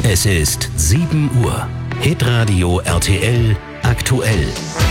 Es ist 7 Uhr. Hitradio RTL aktuell.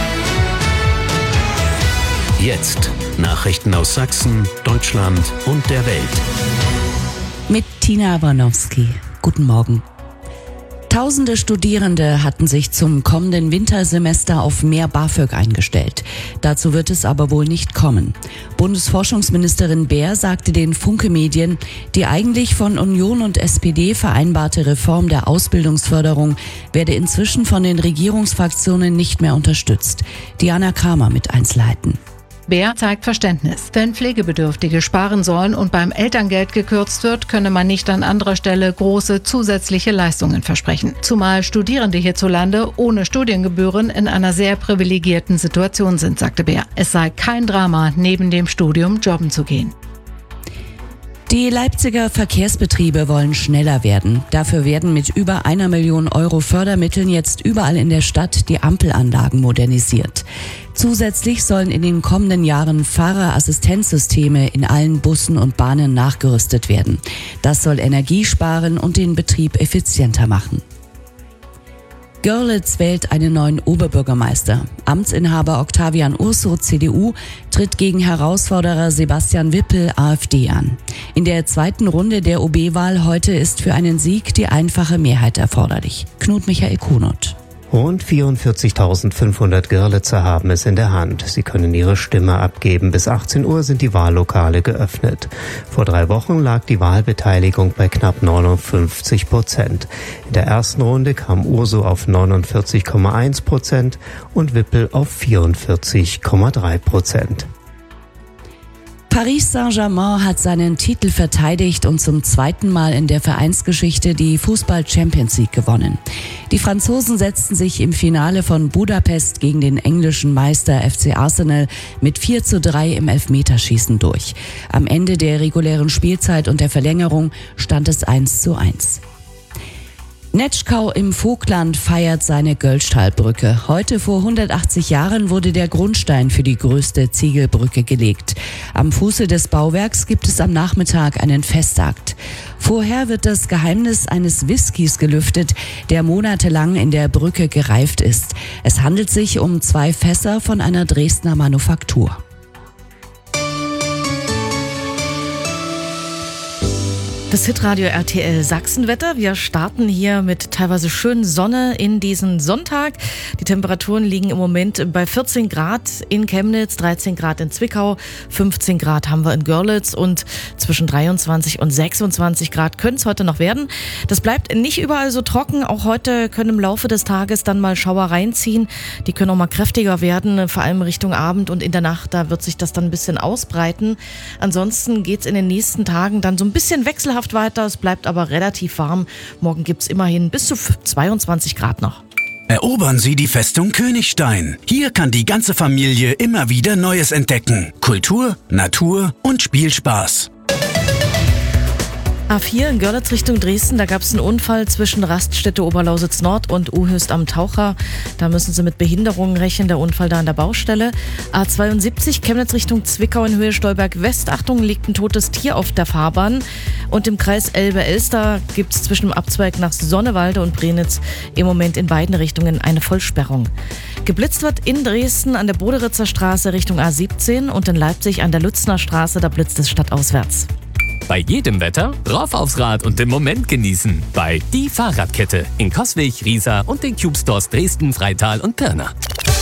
Jetzt Nachrichten aus Sachsen, Deutschland und der Welt. Mit Tina Warnowski. Guten Morgen. Tausende Studierende hatten sich zum kommenden Wintersemester auf mehr BAföG eingestellt. Dazu wird es aber wohl nicht kommen. Bundesforschungsministerin Baer sagte den Funke-Medien, die eigentlich von Union und SPD vereinbarte Reform der Ausbildungsförderung werde inzwischen von den Regierungsfraktionen nicht mehr unterstützt. Diana Kramer mit Einzelheiten. Baer zeigt Verständnis. Wenn Pflegebedürftige sparen sollen und beim Elterngeld gekürzt wird, könne man nicht an anderer Stelle große zusätzliche Leistungen versprechen. Zumal Studierende hierzulande ohne Studiengebühren in einer sehr privilegierten Situation sind, sagte Baer. Es sei kein Drama, neben dem Studium jobben zu gehen. Die Leipziger Verkehrsbetriebe wollen schneller werden. Dafür werden mit über 1 Million Euro Fördermitteln jetzt überall in der Stadt die Ampelanlagen modernisiert. Zusätzlich sollen in den kommenden Jahren Fahrerassistenzsysteme in allen Bussen und Bahnen nachgerüstet werden. Das soll Energie sparen und den Betrieb effizienter machen. Görlitz wählt einen neuen Oberbürgermeister. Amtsinhaber Octavian Urso, CDU, tritt gegen Herausforderer Sebastian Wippel, AfD, an. In der zweiten Runde der OB-Wahl heute ist für einen Sieg die einfache Mehrheit erforderlich. Knut Michael Kunert. Rund 44.500 Görlitzer haben es in der Hand. Sie können ihre Stimme abgeben. Bis 18 Uhr sind die Wahllokale geöffnet. Vor 3 Wochen lag die Wahlbeteiligung bei knapp 59%. In der ersten Runde kam Urso auf 49,1% und Wippel auf 44,3%. Paris Saint-Germain hat seinen Titel verteidigt und zum zweiten Mal in der Vereinsgeschichte die Fußball-Champions League gewonnen. Die Franzosen setzten sich im Finale von Budapest gegen den englischen Meister FC Arsenal mit 4:3 im Elfmeterschießen durch. Am Ende der regulären Spielzeit und der Verlängerung stand es 1:1. Netschkau im Vogtland feiert seine Göllstallbrücke. Heute vor 180 Jahren wurde der Grundstein für die größte Ziegelbrücke gelegt. Am Fuße des Bauwerks gibt es am Nachmittag einen Festakt. Vorher wird das Geheimnis eines Whiskys gelüftet, der monatelang in der Brücke gereift ist. Es handelt sich um 2 Fässer von einer Dresdner Manufaktur. Das Hitradio RTL Sachsenwetter. Wir starten hier mit teilweise schönen Sonne in diesen Sonntag. Die Temperaturen liegen im Moment bei 14 Grad in Chemnitz, 13 Grad in Zwickau, 15 Grad haben wir in Görlitz und zwischen 23 und 26 Grad können es heute noch werden. Das bleibt nicht überall so trocken. Auch heute können im Laufe des Tages dann mal Schauer reinziehen. Die können auch mal kräftiger werden, vor allem Richtung Abend und in der Nacht. Da wird sich das dann ein bisschen ausbreiten. Ansonsten geht es in den nächsten Tagen dann so ein bisschen wechselhaft weiter, es bleibt aber relativ warm. Morgen gibt es immerhin bis zu 22 Grad noch. Erobern Sie die Festung Königstein. Hier kann die ganze Familie immer wieder Neues entdecken. Kultur, Natur und Spielspaß. A4 in Görlitz Richtung Dresden, da gab es einen Unfall zwischen Raststätte Oberlausitz Nord und Uhöst am Taucher. Da müssen Sie mit Behinderungen rechnen, der Unfall da an der Baustelle. A72 Chemnitz Richtung Zwickau in Höhe Stolberg West. Achtung, liegt ein totes Tier auf der Fahrbahn. Und im Kreis Elbe-Elster gibt es zwischen dem Abzweig nach Sonnewalde und Brenitz im Moment in beiden Richtungen eine Vollsperrung. Geblitzt wird in Dresden an der Boderitzer Straße Richtung A17 und in Leipzig an der Lützner Straße, da blitzt es stadtauswärts. Bei jedem Wetter rauf aufs Rad und den Moment genießen. Bei Die Fahrradkette in Coswig, Riesa und den Cube Stores Dresden, Freital und Pirna.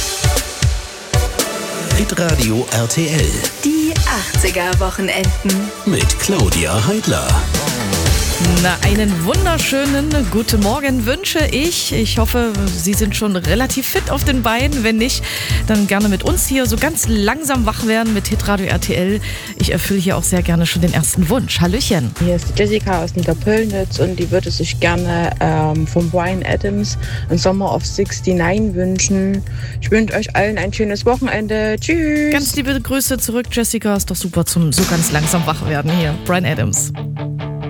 Hitradio RTL Die 80er-Wochenenden mit Claudia Heidler. Na, einen wunderschönen guten Morgen wünsche ich. Ich hoffe, Sie sind schon relativ fit auf den Beinen. Wenn nicht, dann gerne mit uns hier so ganz langsam wach werden mit Hitradio RTL. Ich erfülle hier auch sehr gerne schon den ersten Wunsch. Hallöchen. Hier ist die Jessica aus Niederpöllnitz und die würde sich gerne von Bryan Adams ein Summer of 69 wünschen. Ich wünsche euch allen ein schönes Wochenende. Tschüss. Ganz liebe Grüße zurück, Jessica. Ist doch super zum so ganz langsam wach werden hier. Bryan Adams.